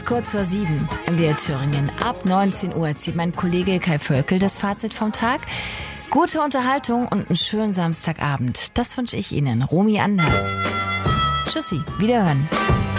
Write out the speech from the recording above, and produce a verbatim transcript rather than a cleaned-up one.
kurz vor sieben. M D R Thüringen. Ab neunzehn Uhr zieht mein Kollege Kai Völkel das Fazit vom Tag. Gute Unterhaltung und einen schönen Samstagabend. Das wünsche ich Ihnen. Romy Anders. Tschüssi, wiederhören.